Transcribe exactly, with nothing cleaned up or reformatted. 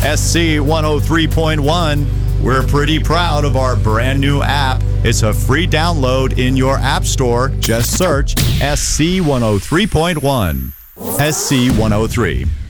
S C one oh three point one. We're pretty proud of our brand new app. It's a free download in your app store. Just search S C one oh three point one. S C one oh three.